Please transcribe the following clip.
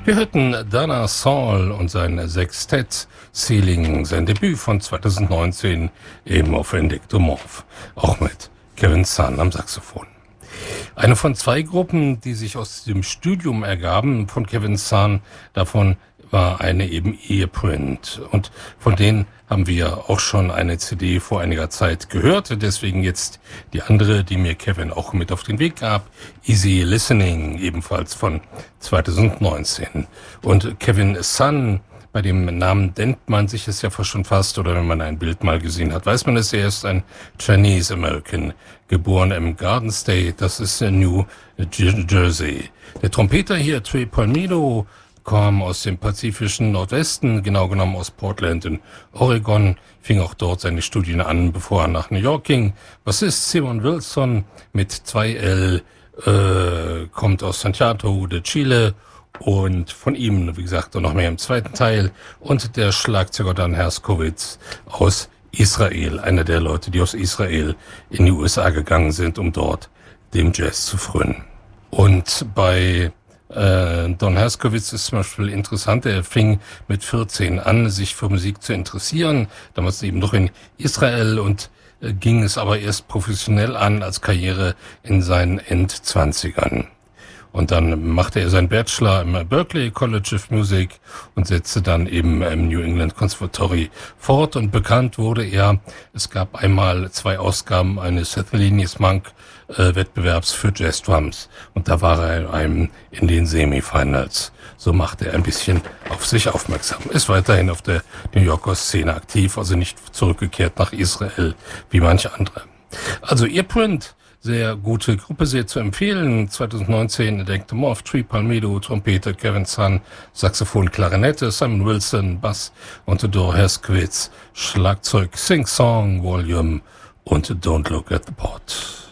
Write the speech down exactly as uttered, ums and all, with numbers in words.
Wir hörten Dana Saul und sein Sextett Ceiling, sein Debüt von zweitausendneunzehn, eben auf Endectomorph, auch mit Kevin Sun am Saxophon. Eine von zwei Gruppen, die sich aus dem Studium ergaben von Kevin Sun, davon war eine eben Earprint. Und von denen haben wir auch schon eine C D vor einiger Zeit gehört. Deswegen jetzt die andere, die mir Kevin auch mit auf den Weg gab. Easy Listening, ebenfalls von zweitausendneunzehn. Und Kevin Sun, bei dem Namen denkt man sich es ja schon fast, oder wenn man ein Bild mal gesehen hat, weiß man es, er ist ein Chinese American, geboren im Garden State, das ist New Jersey. Der Trompeter hier, Trey Palmido, kam aus dem pazifischen Nordwesten, genau genommen aus Portland in Oregon, fing auch dort seine Studien an, bevor er nach New York ging. Bassist Simon Wilson mit zwei L, äh, kommt aus Santiago de Chile und von ihm, wie gesagt, noch mehr im zweiten Teil. Und der Schlagzeuger Dan Herskowitz aus Israel, einer der Leute, die aus Israel in die U S A gegangen sind, um dort dem Jazz zu frönen. Und bei Äh, Don Herskowitz ist zum Beispiel interessant, er fing mit vierzehn an, sich für Musik zu interessieren, damals eben noch in Israel, und äh, ging es aber erst professionell an als Karriere in seinen Endzwanzigern. Und dann machte er seinen Bachelor im Berklee College of Music und setzte dann eben im New England Conservatory fort. Und bekannt wurde er, es gab einmal zwei Ausgaben eines Thelonious Monk äh, Wettbewerbs für Jazz Drums. Und da war er einem in den Semifinals. So machte er ein bisschen auf sich aufmerksam. Ist weiterhin auf der New Yorker Szene aktiv, also nicht zurückgekehrt nach Israel wie manche andere. Also Earprint, sehr gute Gruppe, sehr zu empfehlen. zweitausendneunzehn Endectomorph, Trey Palmido, Trompete, Kevin Sun, Saxophon, Klarinette, Simon Wilson, Bass und Don Herskowitz, Schlagzeug, Sing Song, Volume und Don't Look at the Pot.